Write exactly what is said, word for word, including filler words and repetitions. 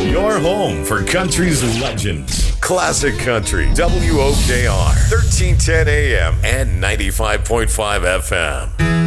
Your home for country's legends. Classic Country. W O K R. thirteen ten A M and ninety-five point five F M.